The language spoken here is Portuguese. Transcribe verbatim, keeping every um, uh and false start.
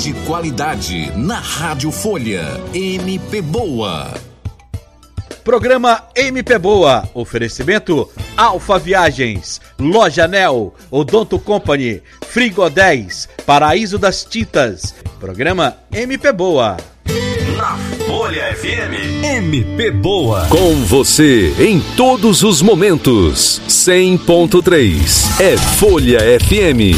de qualidade na Rádio Folha. M P Boa. Programa M P Boa. Oferecimento Alfa Viagens, Loja Nel, Odonto Company, Frigo dez, Paraíso das Tintas. Programa M P Boa. Na Folha F M. M P Boa. Com você em todos os momentos. cem ponto três é Folha F M.